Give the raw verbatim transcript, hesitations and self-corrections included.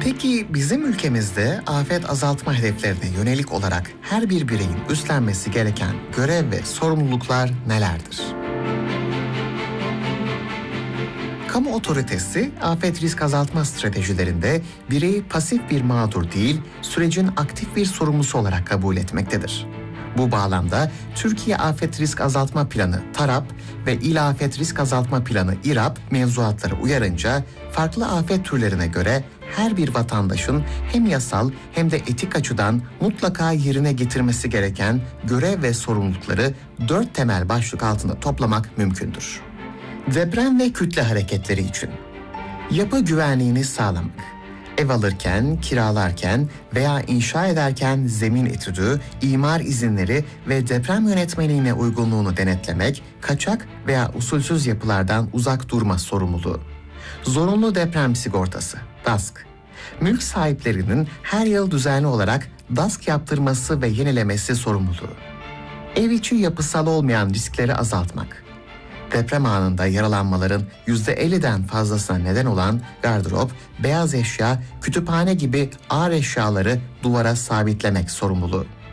Peki bizim ülkemizde afet azaltma hedeflerine yönelik olarak her bir bireyin üstlenmesi gereken görev ve sorumluluklar nelerdir? Kamu otoritesi, afet risk azaltma stratejilerinde bireyi pasif bir mağdur değil, sürecin aktif bir sorumlusu olarak kabul etmektedir. Bu bağlamda Türkiye Afet Risk Azaltma Planı TARAP ve İl Afet Risk Azaltma Planı İRAP mevzuatları uyarınca farklı afet türlerine göre her bir vatandaşın hem yasal hem de etik açıdan mutlaka yerine getirmesi gereken görev ve sorumlulukları dört temel başlık altında toplamak mümkündür. Deprem ve kütle hareketleri için yapı güvenliğini sağlamak, ev alırken, kiralarken veya inşa ederken zemin etüdü, imar izinleri ve deprem yönetmeliğine uygunluğunu denetlemek, kaçak veya usulsüz yapılardan uzak durma sorumluluğu. Zorunlu deprem sigortası, DASK. Mülk sahiplerinin her yıl düzenli olarak DASK yaptırması ve yenilemesi sorumluluğu. Ev içi yapısal olmayan riskleri azaltmak. Deprem anında yaralanmaların yüzde elliden fazlasına neden olan gardırop, beyaz eşya, kütüphane gibi ağır eşyaları duvara sabitlemek sorumluluğu.